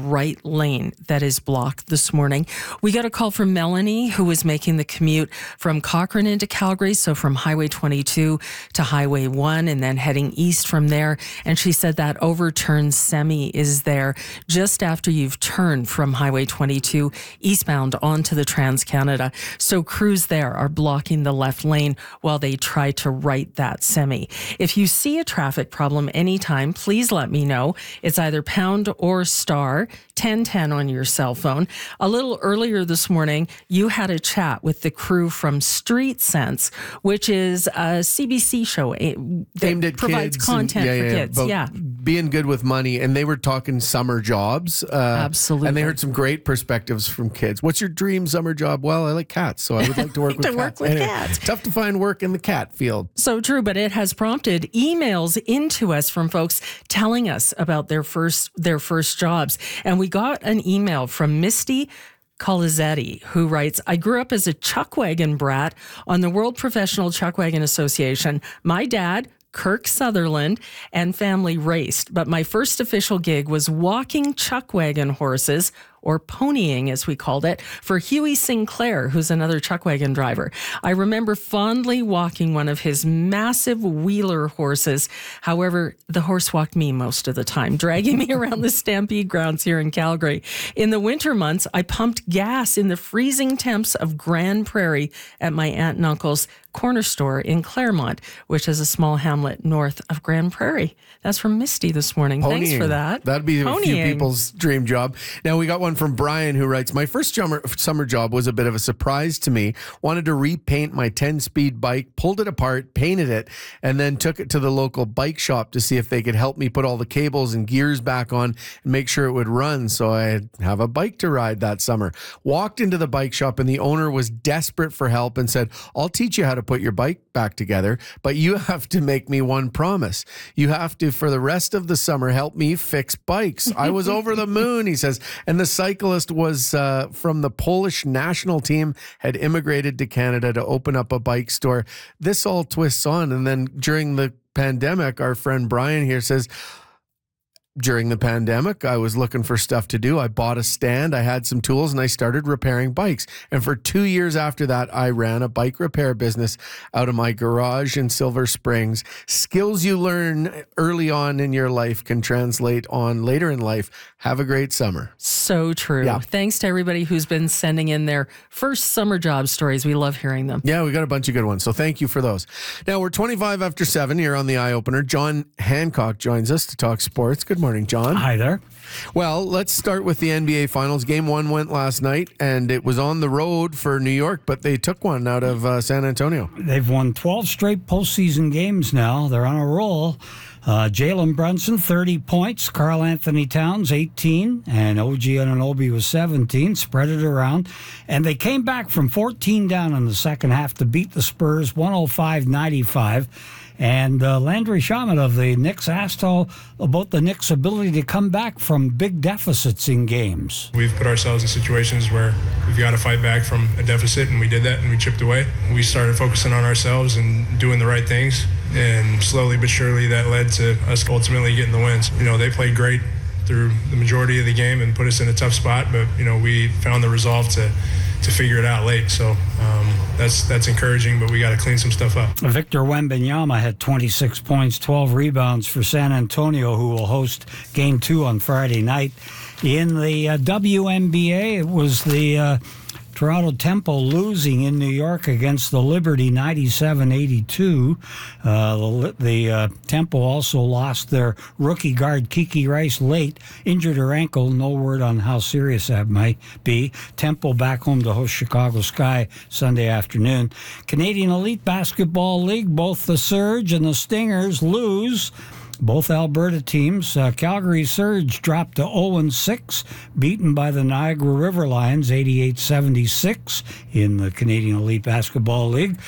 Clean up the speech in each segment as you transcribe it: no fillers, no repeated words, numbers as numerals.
right lane that is blocked this morning. We got a call from Melanie, who was making the commute from Cochrane into Calgary, so from Highway 22 to Highway 1 and then heading east from there. And she said that overturned semi is there just after you've turned from Highway 22 eastbound onto the Trans-Canada. So crews there are blocking the left lane while they try to right that semi. If you see a traffic problem anytime, please let me know. It's either pound or star 1010 on your cell phone. A little earlier this morning, you had a chat with the crew from Street Sense, which is a CBC show that provides content for kids. Yeah. Being good with money. And they were talking summer jobs. Absolutely. And they heard some great perspectives from kids. What's your dream summer job? Well, I like cats, so I would like to work with cats. Cats. Tough to find work in the cat field. So true, but it has prompted emails into us from folks telling us about their first jobs. And we got an email from Misty Colazetti, who writes, I grew up as a chuckwagon brat on the World Professional Chuckwagon Association. My dad, Kirk Sutherland, and family raced, but my first official gig was walking chuckwagon horses, or ponying as we called it, for Huey Sinclair, who's another chuckwagon driver. I remember fondly walking one of his massive wheeler horses. However, the horse walked me most of the time, dragging me around the Stampede grounds here in Calgary. In the winter months, I pumped gas in the freezing temps of Grand Prairie at my aunt and uncle's corner store in Claremont, which is a small hamlet north of Grand Prairie. That's from Misty this morning. Ponying. Thanks for that. That'd be a few people's dream job. Now, we got one from Brian, who writes, my first summer job was a bit of a surprise to me. Wanted to repaint my 10-speed bike, pulled it apart, painted it, and then took it to the local bike shop to see if they could help me put all the cables and gears back on and make sure it would run so I'd have a bike to ride that summer. Walked into the bike shop and the owner was desperate for help and said, I'll teach you how to put your bike back together, but you have to make me one promise. You have to, for the rest of the summer, help me fix bikes. I was over the moon, he says. And the cyclist was from the Polish national team, had immigrated to Canada to open up a bike store. This all twists on. And then during the pandemic, our friend Brian here says, during the pandemic, I was looking for stuff to do. I bought a stand, I had some tools, and I started repairing bikes. And for 2 years after that, I ran a bike repair business out of my garage in Silver Springs. Skills you learn early on in your life can translate on later in life. Have a great summer. So true. Yeah. Thanks to everybody who's been sending in their first summer job stories. We love hearing them. Yeah, we got a bunch of good ones. So thank you for those. Now, we're 25 after 7 here on the Eye Opener. John Hancock joins us to talk sports. Good morning, John. Hi there. Well, let's start with the NBA Finals. Game 1 went last night, and it was on the road for New York, but they took one out of San Antonio. They've won 12 straight postseason games now. They're on a roll. Jalen Brunson, 30 points. Karl Anthony Towns, 18. And OG Anunoby was 17. Spread it around. And they came back from 14 down in the second half to beat the Spurs, 105-95. And Landry Shamet of the Knicks asked about the Knicks' ability to come back from big deficits in games. We've put ourselves in situations where we've got to fight back from a deficit, and we did that, and we chipped away. We started focusing on ourselves and doing the right things, and slowly but surely that led to us ultimately getting the wins. You know, they played great through the majority of the game and put us in a tough spot, but, you know, we found the resolve to figure it out late. So that's encouraging, but we got to clean some stuff up. Victor Wembanyama had 26 points, 12 rebounds for San Antonio, who will host Game 2 on Friday night. In the WNBA, it was the Toronto Temple losing in New York against the Liberty 97-82. The Temple also lost their rookie guard Kiki Rice late, injured her ankle. No word on how serious that might be. Temple back home to host Chicago Sky Sunday afternoon. Canadian Elite Basketball League, both the Surge and the Stingers lose. Both Alberta teams. Calgary Surge dropped to 0-6, beaten by the Niagara River Lions 88-76 in the Canadian Elite Basketball League.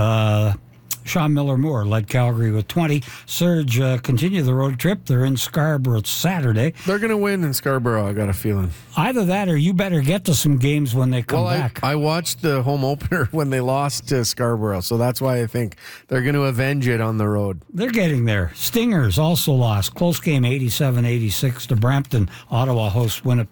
Sean Miller-Moore led Calgary with 20. Surge continue the road trip. They're in Scarborough Saturday. They're going to win in Scarborough, I got a feeling. Either that or you better get to some games when they come back. I watched the home opener when they lost to Scarborough, so that's why I think they're going to avenge it on the road. They're getting there. Stingers also lost. Close game 87-86 to Brampton. Ottawa hosts Winnipeg.